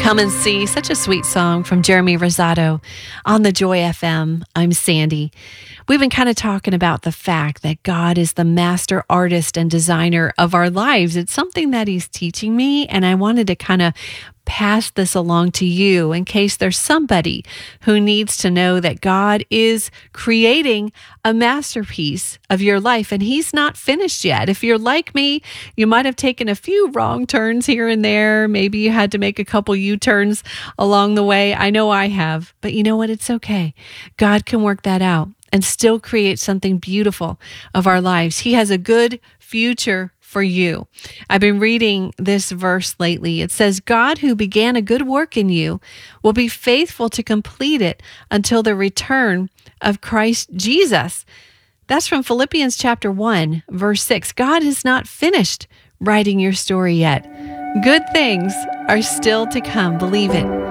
Come and See, such a sweet song from Jeremy Rosado on the Joy FM. I'm Sandy. We've been kind of talking about the fact that God is the master artist and designer of our lives. It's something that He's teaching me, and I wanted to kind of pass this along to you in case there's somebody who needs to know that God is creating a masterpiece of your life, and He's not finished yet. If you're like me, you might have taken a few wrong turns here and there. Maybe you had to make a couple U-turns along the way. I know I have, but you know what? It's okay. God can work that out and still create something beautiful of our lives. He has a good future for you. I've been reading this verse lately. It says, God who began a good work in you will be faithful to complete it until the return of Christ Jesus. That's from Philippians chapter 1, verse 6. God has not finished writing your story yet. Good things are still to come. Believe it.